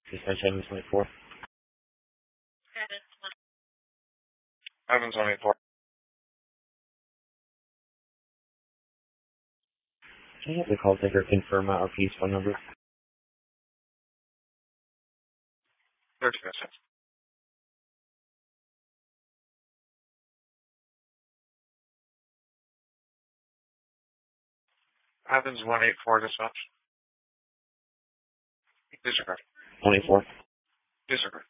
Dispatch Evans 24. Evans 24. Can I have the call taker confirm our piece phone number? 30 minutes. Evans 184 dispatch. Disregard. 24. Disregard.